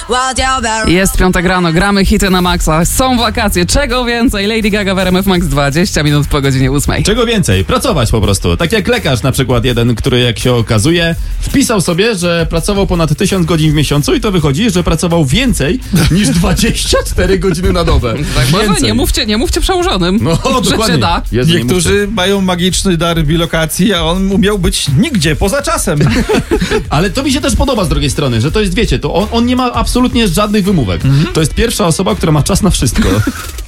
Jest piątek rano, gramy hity na maksa, są wakacje, czego więcej? Lady Gaga w RMF Max 20 minut po godzinie 8. Czego więcej? Pracować po prostu. Tak jak lekarz na przykład jeden, który jak się okazuje wpisał sobie, że pracował ponad 1000 godzin w miesiącu i to wychodzi, że pracował więcej niż 24 godziny na dobę. Tak, może Więcej. nie mówcie przełożonym, No, że dokładnie. się da. Jezu, nie Niektórzy mają magiczny dar bilokacji, a on umiał być nigdzie, poza czasem. Ale to mi się też podoba z drugiej strony, że to jest, wiecie, to on nie ma absolutnie żadnych wymówek. To jest pierwsza osoba, która ma czas na wszystko.